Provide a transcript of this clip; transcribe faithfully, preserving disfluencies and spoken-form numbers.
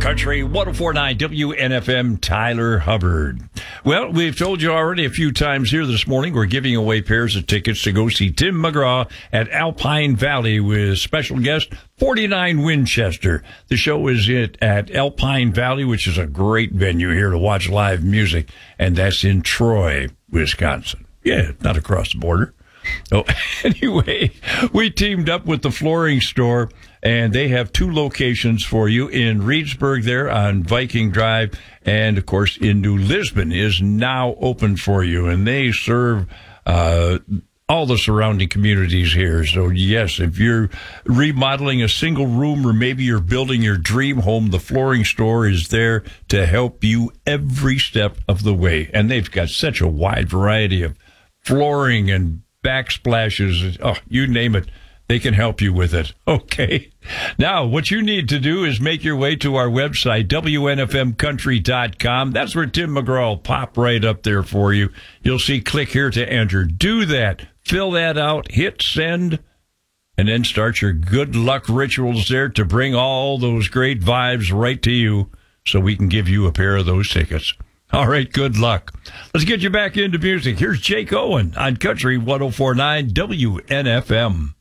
Country one oh four point nine W N F M, Tyler Hubbard. Well, we've told you already a few times here this morning, we're giving away pairs of tickets to go see Tim McGraw at Alpine Valley with special guest forty-nine Winchester. The show is at, at Alpine Valley, which is a great venue here to watch live music, and that's in Troy, Wisconsin. Yeah, not across the border. Oh, anyway, we teamed up with the Flooring Store, and they have two locations for you in Reedsburg there on Viking Drive, and, of course, in New Lisbon is now open for you, and they serve uh all the surrounding communities here. So, yes, if you're remodeling a single room or maybe you're building your dream home, the Flooring Store is there to help you every step of the way, and they've got such a wide variety of flooring and backsplashes, oh, you name it, they can help you with it. Okay. Now, what you need to do is make your way to our website, W N F M country dot com. That's where Tim McGraw will pop right up there for you. You'll see click here to enter. Do that. Fill that out. Hit send. And then start your good luck rituals there to bring all those great vibes right to you so we can give you a pair of those tickets. All right, good luck. Let's get you back into music. Here's Jake Owen on Country one oh four point nine W N F M.